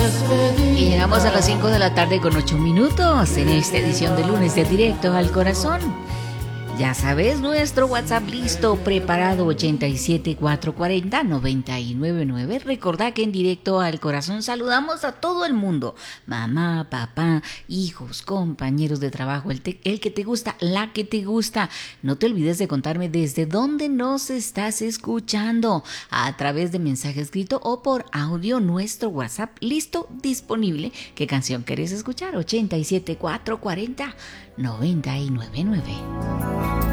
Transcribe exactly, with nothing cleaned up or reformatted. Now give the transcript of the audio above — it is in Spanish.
Y llegamos a las cinco de la tarde con ocho minutos en esta edición de lunes de Directo al Corazón. Ya sabes, nuestro WhatsApp listo, preparado, ochenta y siete, cuatrocientos cuarenta, noventa y nueve nueve. Recordá que en Directo al Corazón saludamos a todo el mundo. Mamá, papá, hijos, compañeros de trabajo, el, te, el que te gusta, la que te gusta. No te olvides de contarme desde dónde nos estás escuchando. A través de mensaje escrito o por audio, nuestro WhatsApp listo, disponible. ¿Qué canción querés escuchar? ochenta y siete, cuatrocientos cuarenta, noventa y nueve nueve.